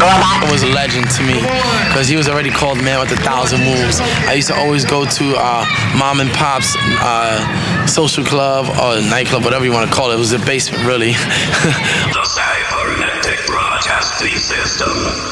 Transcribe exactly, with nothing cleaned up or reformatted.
was a legend to me because he was already called man with a thousand moves. I used to always go to uh, mom and pop's uh, social club or nightclub, whatever you want to call it. It was the basement, really. The Cybernetic Broadcasting System.